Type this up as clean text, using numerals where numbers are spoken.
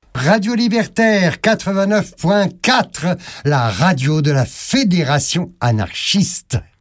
Radio Libertaire 89.4, la radio de la Fédération anarchiste.